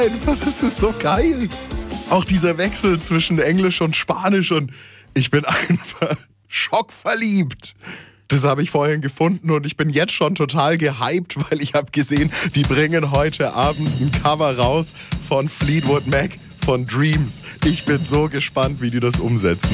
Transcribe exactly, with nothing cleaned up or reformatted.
einfach, das ist so geil. Auch dieser Wechsel zwischen Englisch und Spanisch und ich bin einfach schockverliebt. Das habe ich vorhin gefunden und ich bin jetzt schon total gehypt, weil ich habe gesehen, die bringen heute Abend ein Cover raus von Fleetwood Mac, von Dreams. Ich bin so gespannt, wie die das umsetzen.